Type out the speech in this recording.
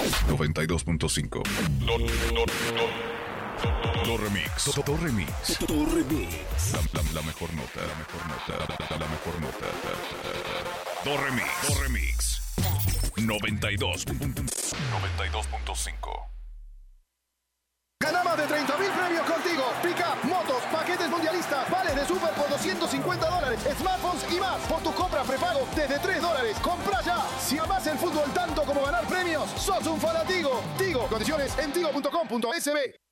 92.5. Do Remix. Do Remix. La mejor nota. La mejor nota. Do Remix. 92.5. Gana más de 30.000 premios contigo. Pick-up, motos, paquetes mundialistas, vales de super por $250, smartphones y más. Por tu compra prepago desde $3. Compra ya. Si amás el fútbol tanto como ganar premios, sos un fanático. Tigo, condiciones en tigo.com.sb.